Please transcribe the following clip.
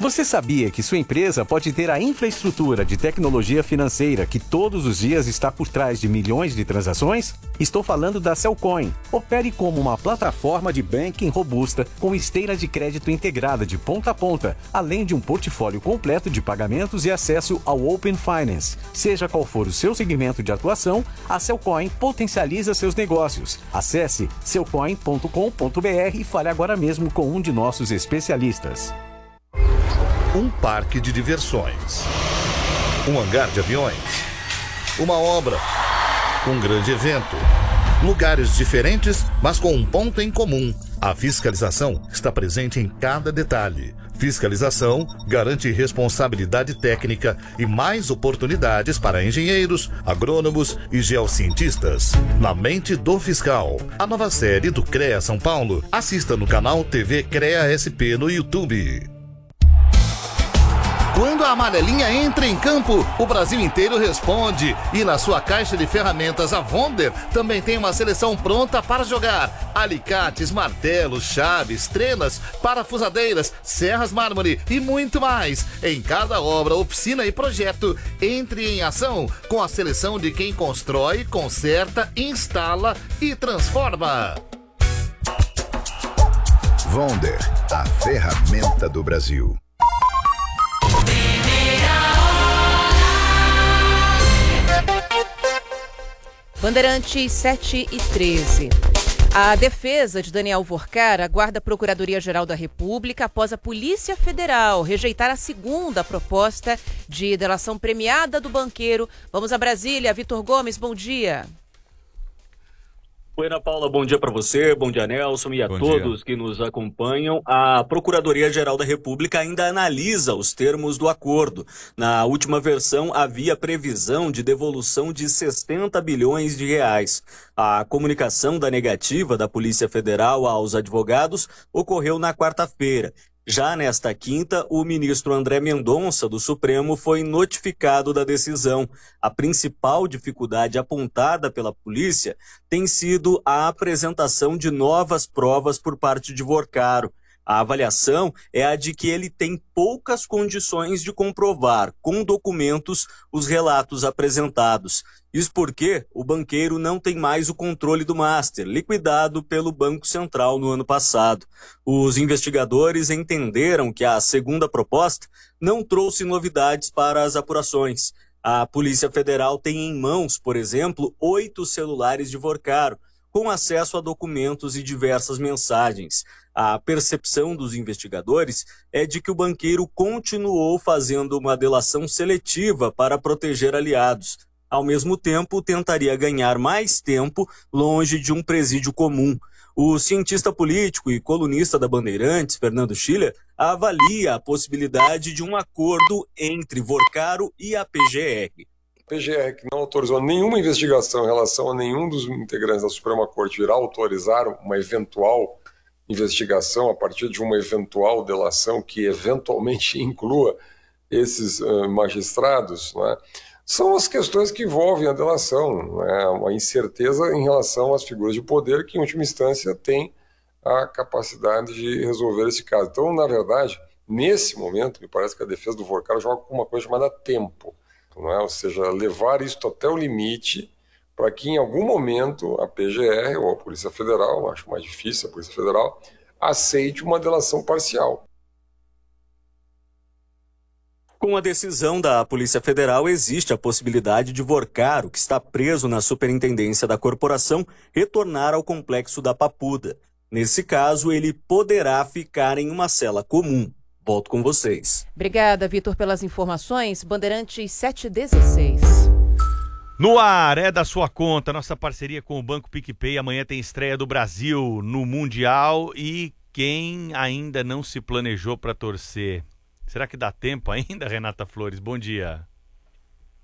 Você sabia que sua empresa pode ter a infraestrutura de tecnologia financeira que todos os dias está por trás de milhões de transações? Estou falando da Cellcoin. Opere como uma plataforma de banking robusta com esteira de crédito integrada de ponta a ponta, além de um portfólio completo de pagamentos e acesso ao Open Finance. Seja qual for o seu segmento de atuação, a Cellcoin potencializa seus negócios. Acesse cellcoin.com.br e fale agora mesmo com um de nossos especialistas. Um parque de diversões, um hangar de aviões, uma obra, um grande evento. Lugares diferentes, mas com um ponto em comum. A fiscalização está presente em cada detalhe. Fiscalização garante responsabilidade técnica e mais oportunidades para engenheiros, agrônomos e geocientistas. Na mente do fiscal. A nova série do CREA São Paulo. Assista no canal TV CREA SP no YouTube. Quando a amarelinha entra em campo, o Brasil inteiro responde. E na sua caixa de ferramentas, a Wonder também tem uma seleção pronta para jogar. Alicates, martelos, chaves, trenas, parafusadeiras, serras mármore e muito mais. Em cada obra, oficina e projeto, entre em ação com a seleção de quem constrói, conserta, instala e transforma. Wonder, a ferramenta do Brasil. Bandeirantes 7h13. A defesa de Daniel Worcar aguarda a Procuradoria-Geral da República após a Polícia Federal rejeitar a segunda proposta de delação premiada do banqueiro. Vamos a Brasília. Vitor Gomes, bom dia. Oi, Ana Paula, bom dia para você, bom dia, Nelson, e a todos que nos acompanham. A Procuradoria-Geral da República ainda analisa os termos do acordo. Na última versão, havia previsão de devolução de 60 bilhões de reais. A comunicação da negativa da Polícia Federal aos advogados ocorreu na quarta-feira. Já nesta quinta, o ministro André Mendonça, do Supremo, foi notificado da decisão. A principal dificuldade apontada pela polícia tem sido a apresentação de novas provas por parte de Worcaro. A avaliação é a de que ele tem poucas condições de comprovar, com documentos, os relatos apresentados. Isso porque o banqueiro não tem mais o controle do master, liquidado pelo Banco Central no ano passado. Os investigadores entenderam que a segunda proposta não trouxe novidades para as apurações. A Polícia Federal tem em mãos, por exemplo, 8 celulares de Worcaro, com acesso a documentos e diversas mensagens. A percepção dos investigadores é de que o banqueiro continuou fazendo uma delação seletiva para proteger aliados. Ao mesmo tempo, tentaria ganhar mais tempo longe de um presídio comum. O cientista político e colunista da Bandeirantes, Fernando Schiller, avalia a possibilidade de um acordo entre Worcaro e a PGR. A PGR, que não autorizou nenhuma investigação em relação a nenhum dos integrantes da Suprema Corte, irá autorizar uma eventual investigação a partir de uma eventual delação que eventualmente inclua esses magistrados, não é? São as questões que envolvem a delação, né? Uma incerteza em relação às figuras de poder que, em última instância, têm a capacidade de resolver esse caso. Então, na verdade, nesse momento, me parece que a defesa do Worcar joga com uma coisa chamada tempo, não é? Ou seja, levar isto até o limite para que, em algum momento, a PGR ou a Polícia Federal, acho mais difícil a Polícia Federal, aceite uma delação parcial. Com a decisão da Polícia Federal, existe a possibilidade de Worcaro, que está preso na superintendência da corporação, retornar ao complexo da Papuda. Nesse caso, ele poderá ficar em uma cela comum. Volto com vocês. Obrigada, Vitor, pelas informações. Bandeirantes 716. No ar, é da sua conta, nossa parceria com o Banco PicPay. Amanhã tem estreia do Brasil no Mundial e quem ainda não se planejou para torcer? Será que dá tempo ainda, Renata Flores? Bom dia.